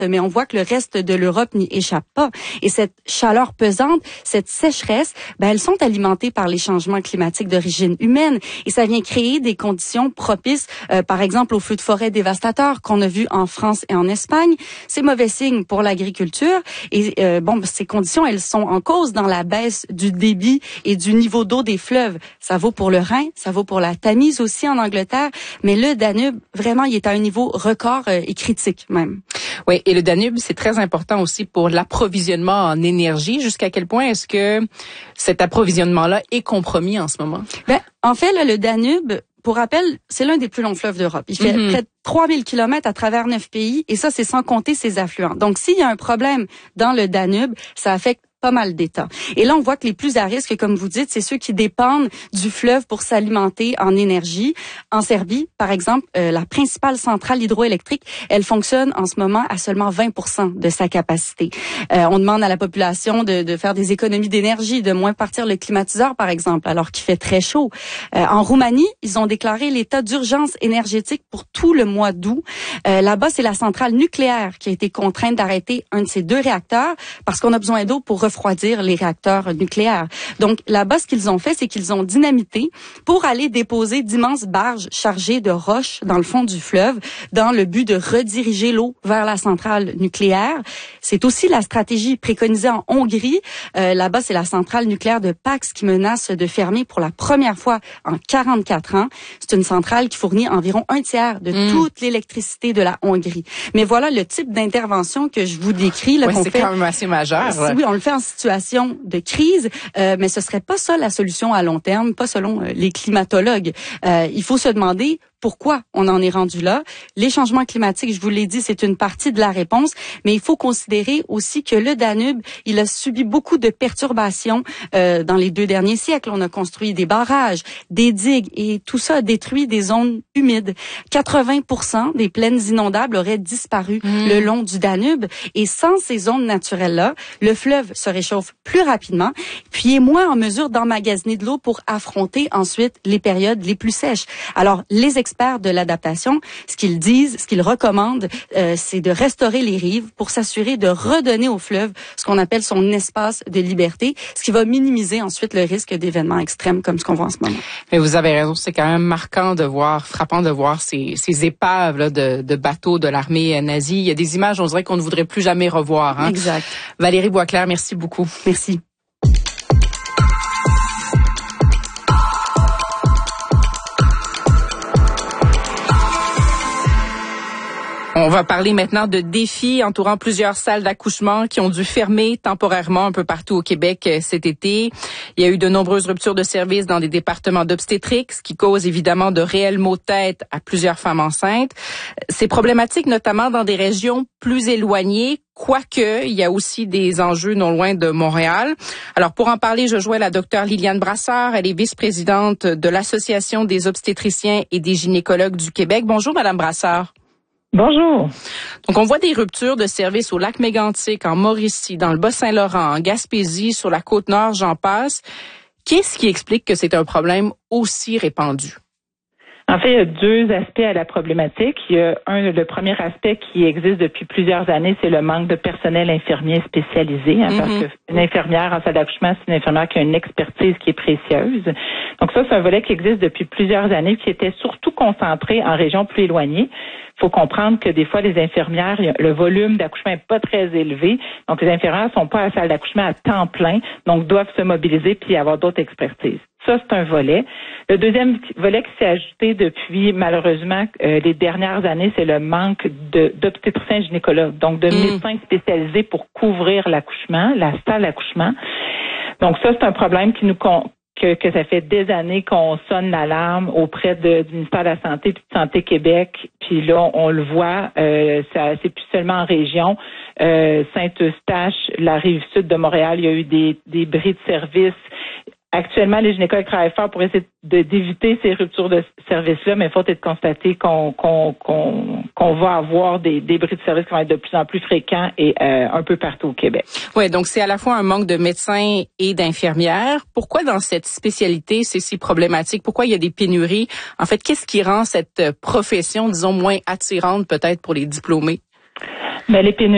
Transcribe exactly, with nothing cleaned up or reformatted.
mais on voit que le reste de l'Europe n'y échappe pas. Et cette chaleur pesante, cette sécheresse, ben, elles sont alimentées par les changements climatiques d'origine humaine. Et ça vient créer des conditions propices, euh, par exemple, aux feux de forêt dévastateurs qu'on a vus en France et en Espagne. C'est mauvais signe pour l'agriculture. Et euh, bon, ces conditions, elles sont en cause dans la baisse du débit et du niveau d'eau des fleuves. Ça vaut pour le Rhin, ça vaut pour la Tamise aussi en Angleterre, mais le Danube, vraiment, il est à un niveau record euh, et critique même. Oui, et le Danube, c'est très important aussi pour l'approvisionnement en énergie. Jusqu'à quel point est-ce que cet approvisionnement-là est compromis en ce moment? Ben, en fait, là, le Danube, pour rappel, c'est l'un des plus longs fleuves d'Europe. Il fait mm-hmm. près de trois mille kilomètres à travers neuf pays, et ça, c'est sans compter ses affluents. Donc, s'il y a un problème dans le Danube, ça affecte pas mal d'États. Et là, on voit que les plus à risque, comme vous dites, c'est ceux qui dépendent du fleuve pour s'alimenter en énergie. En Serbie, par exemple, euh, la principale centrale hydroélectrique, elle fonctionne en ce moment à seulement vingt pour cent de sa capacité. Euh, on demande à la population de, de faire des économies d'énergie, de moins partir le climatiseur, par exemple, alors qu'il fait très chaud. Euh, en Roumanie, ils ont déclaré l'état d'urgence énergétique pour tout le mois d'août. Euh, là-bas, c'est la centrale nucléaire qui a été contrainte d'arrêter un de ses deux réacteurs parce qu'on a besoin d'eau pour refroidir les réacteurs nucléaires. Donc, là-bas, ce qu'ils ont fait, c'est qu'ils ont dynamité pour aller déposer d'immenses barges chargées de roches dans le fond du fleuve dans le but de rediriger l'eau vers la centrale nucléaire. C'est aussi la stratégie préconisée en Hongrie. Euh, là-bas, c'est la centrale nucléaire de Paks qui menace de fermer pour la première fois en quarante-quatre ans. C'est une centrale qui fournit environ un tiers de mmh. toute l'électricité de la Hongrie. Mais voilà le type d'intervention que je vous décris. Là, ouais, qu'on c'est fait, quand même assez majeur. Ouais. Oui, on le fait en situation de crise, euh, mais ce serait pas ça la solution à long terme, pas selon euh, les climatologues. Euh, il faut se demander pourquoi on en est rendu là. Les changements climatiques, je vous l'ai dit, c'est une partie de la réponse, mais il faut considérer aussi que le Danube, il a subi beaucoup de perturbations euh, dans les deux derniers siècles. On a construit des barrages, des digues, et tout ça a détruit des zones humides. quatre-vingts pour cent des plaines inondables auraient disparu mmh. le long du Danube, et sans ces zones naturelles-là, le fleuve se réchauffe plus rapidement, puis est moins en mesure d'emmagasiner de l'eau pour affronter ensuite les périodes les plus sèches. Alors, les experts de l'adaptation, ce qu'ils disent, ce qu'ils recommandent, euh, c'est de restaurer les rives pour s'assurer de redonner au fleuve ce qu'on appelle son espace de liberté, ce qui va minimiser ensuite le risque d'événements extrêmes comme ce qu'on voit en ce moment. Mais vous avez raison, c'est quand même marquant de voir, frappant de voir ces, ces épaves là, de, de bateaux de l'armée nazie. Il y a des images, on dirait qu'on ne voudrait plus jamais revoir. Hein? Exact. Valérie Boisclair, merci beaucoup. Merci. On va parler maintenant de défis entourant plusieurs salles d'accouchement qui ont dû fermer temporairement un peu partout au Québec cet été. Il y a eu de nombreuses ruptures de services dans des départements d'obstétrique, ce qui cause évidemment de réels maux de tête à plusieurs femmes enceintes. C'est problématique notamment dans des régions plus éloignées, quoique il y a aussi des enjeux non loin de Montréal. Alors pour en parler, je joins la docteure Liliane Brassard. Elle est vice-présidente de l'Association des obstétriciens et des gynécologues du Québec. Bonjour, Madame Brassard. Bonjour. Donc, on voit des ruptures de services au lac Mégantic, en Mauricie, dans le Bas-Saint-Laurent, en Gaspésie, sur la Côte-Nord, j'en passe. Qu'est-ce qui explique que c'est un problème aussi répandu? En fait, il y a deux aspects à la problématique. Il y a un, le premier aspect qui existe depuis plusieurs années, c'est le manque de personnel infirmier spécialisé. Hein, mm-hmm. Parce qu'une infirmière en salle d'accouchement, c'est une infirmière qui a une expertise qui est précieuse. Donc ça, c'est un volet qui existe depuis plusieurs années, qui était surtout concentré en régions plus éloignées. Il faut comprendre que des fois, les infirmières, le volume d'accouchement n'est pas très élevé. Donc, les infirmières ne sont pas à la salle d'accouchement à temps plein, donc doivent se mobiliser puis avoir d'autres expertises. Ça, c'est un volet. Le deuxième volet qui s'est ajouté depuis, malheureusement, euh, les dernières années, c'est le manque de, d'obstétriciens gynécologues, donc de mmh. médecins spécialisés pour couvrir l'accouchement, la salle d'accouchement. Donc, ça, c'est un problème qui nous con- Que, que ça fait des années qu'on sonne l'alarme auprès de, du ministère de la Santé et de Santé Québec. Puis là, on, on le voit, euh, ça, c'est plus seulement en région. Euh, Saint-Eustache, la rive sud de Montréal, il y a eu des, des bris de service. Actuellement, les gynécologues travaillent fort pour essayer de, d'éviter ces ruptures de service-là, mais il faut être constaté qu'on, qu'on, qu'on, qu'on va avoir des, des bris de service qui vont être de plus en plus fréquents et euh, un peu partout au Québec. Oui, donc c'est à la fois un manque de médecins et d'infirmières. Pourquoi dans cette spécialité, c'est si problématique? Pourquoi il y a des pénuries? En fait, qu'est-ce qui rend cette profession, disons, moins attirante peut-être pour les diplômés? Mais les pénuries